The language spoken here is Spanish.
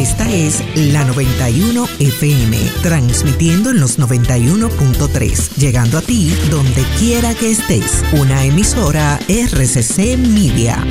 Esta es la 91 FM, transmitiendo en los 91.3, llegando a ti donde quiera que estés. Una emisora RCC Media.